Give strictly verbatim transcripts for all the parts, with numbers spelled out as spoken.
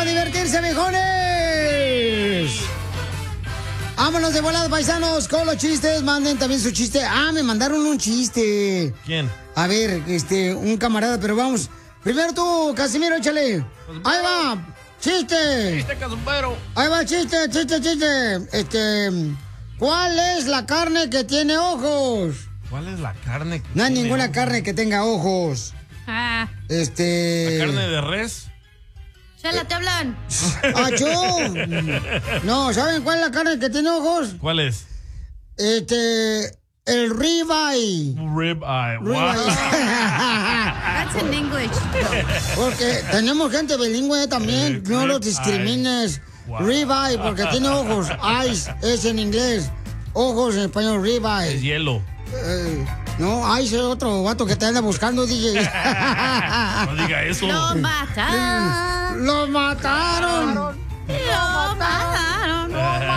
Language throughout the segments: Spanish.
para divertirse, viejones. Vámonos de volada, paisanos, con los chistes. Manden también su chiste. Ah, me mandaron un chiste. ¿Quién? A ver, este, un camarada, pero vamos. Primero tú, Casimiro, échale. Ahí va, chiste. Chiste, Casimiro. Ahí va, chiste, chiste, chiste. Este, ¿cuál es la carne que tiene ojos? ¿Cuál es la carne que No hay tiene ninguna ojos? carne que tenga ojos. Ah. Este... ¿La carne de res? Chela, te hablan. ¡Achú! No, ¿saben cuál es la carne que tiene ojos? ¿Cuál es? Este... El ribeye. Rib eye. Ribeye. That's in English. Porque tenemos gente bilingüe también. Eh, No los rib discrimines. Wow. Ribeye, porque tiene ojos. Eyes es en inglés. Ojos en español, Es ribeye. hielo. Eh, no, eyes es otro vato que te anda buscando, D J. No diga eso. Lo mataron. ¡Lo mataron! Lo mataron.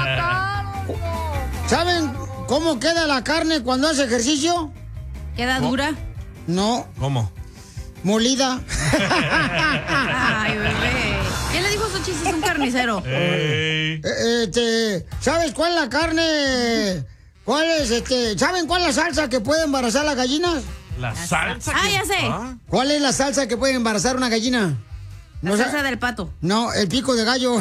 ¿Saben cómo queda la carne cuando hace ejercicio? ¿Queda dura? No, ¿Cómo? molida. Ay, bebé. ¿Quién le dijo esos chistes a un carnicero? Ey. Eh, Este, ¿sabes cuál es la carne? ¿Cuál es este? ¿Saben cuál es la salsa que puede embarazar las gallinas? La salsa. Ah, que- ya sé. Ah, ¿Cuál es la salsa que puede embarazar una gallina? La No, salsa sa- del pato. no, el pico de gallo.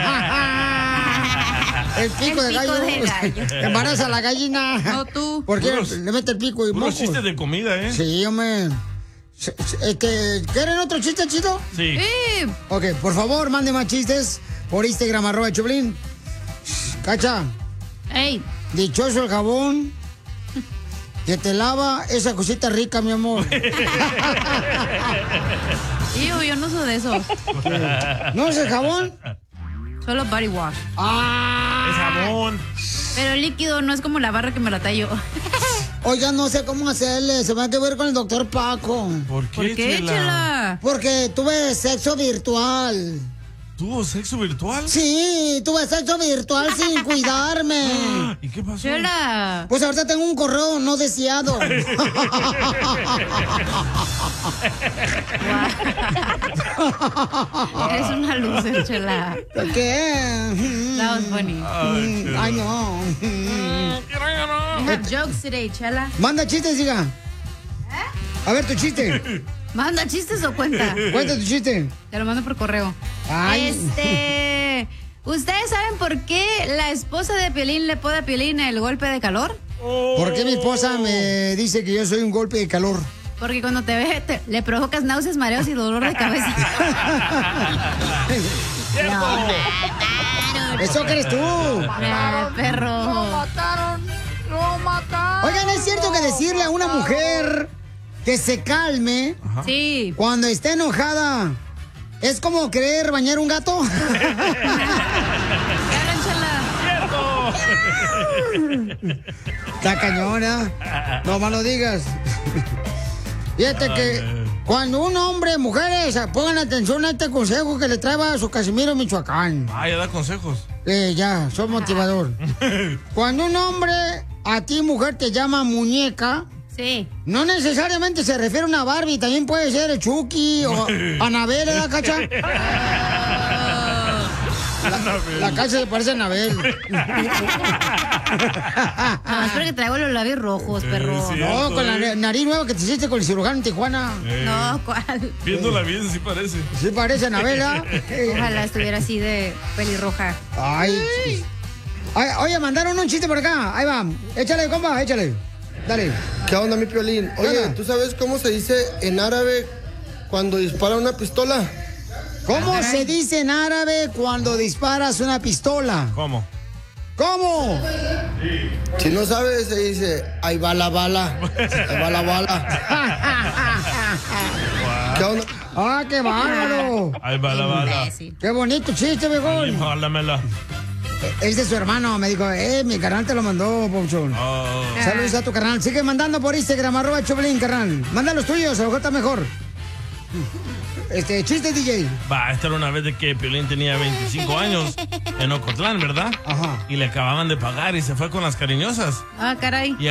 El pico, El de, pico gallo. de gallo. Embaraza a la gallina. No tú. Porque Puros- le mete el pico y Unos mocos. chistes de comida, ¿eh? Sí, hombre. Se- se- Este, ¿quieren otro chiste chido? Sí. Sí. Ok, por favor, mande más chistes por Instagram, arroba Choplin. Cacha, Ey. dichoso el jabón que te lava esa cosita rica, mi amor. Yo, yo no soy de esos. ¿No es el jabón? Solo body wash. ¡Ah! Es jabón. Pero el líquido no es como la barra que me la tallo. Oiga, no sé cómo hacerle. Se me va a ver con el doctor Paco. ¿Por qué, ¿Por qué, Chela? Chela? Porque tuve sexo virtual. ¿Tuvo sexo virtual? Sí, tuve sexo virtual sin cuidarme. ¿Y qué pasó? Chela. Pues ahorita tengo un correo no deseado. Eres una loser, Chela. ¿Qué? That was funny. Ay, Chela. Ay, no. We have jokes today, Chela. Manda chistes, diga. A ver tu chiste. ¿Manda chistes o cuenta? Cuenta tu chiste. Te lo mando por correo. Ay. Este... ¿Ustedes saben por qué la esposa de Piolín le pone a Piolín el golpe de calor? ¿Por qué mi esposa me dice que yo soy un golpe de calor? Porque cuando te ve, te- le provocas náuseas, mareos y dolor de cabeza. ¡Cierto! ¿Eso crees tú? Eh, perro. Oigan, ¿es cierto que decirle a una mujer que se calme Sí. cuando está enojada es como querer bañar un gato? Hablan, Chela. La cañona. No más lo digas. Fíjate que cuando un hombre, mujeres, pongan atención a este consejo que le trae a su Casimiro Michoacán. Ah, ya da consejos. Eh, ya, soy motivador. Cuando un hombre a ti, mujer, te llama muñeca, Sí. no necesariamente se refiere a una Barbie, también puede ser el Chucky o Anabel, ¿verdad, Cacha? La, la Cacha se parece a Anabel. Ah, espero que traigo los labios rojos, perro. sí. No, con la nariz nueva que te hiciste con el cirujano en Tijuana. Eh, No, ¿cuál? Viéndola bien, sí parece. Sí parece a Anabel, ¿ah? Ojalá estuviera así de pelirroja. Ay, chis. Ay, oye, mandaron un chiste por acá. Ahí va. Échale, compa, échale. Dale. ¿Qué onda, mi Piolín? ¿Qué Oye, onda? ¿tú sabes cómo se dice en árabe cuando dispara una pistola? ¿Cómo se dice en árabe cuando disparas una pistola? ¿Cómo? ¿Cómo? Si no sabes, se dice, ahí va la bala, ahí va la bala. ¿Qué onda? ¡Ah, qué bárbaro! Ahí va la bala. Imbécil. ¡Qué bonito chiste, viejón! Jálamela. Es de su hermano, me dijo, eh, mi carnal te lo mandó, Pauchón. Oh. Saludos a tu carnal. Sigue mandando por Instagram, arroba Choplin, carnal. Manda los tuyos, a lo mejor está mejor. Este, chiste, D J. Va, esta era una vez de que Piolín tenía veinticinco años en Ocotlán, ¿verdad? Ajá. Y le acababan de pagar y se fue con las cariñosas. Ah, caray. Y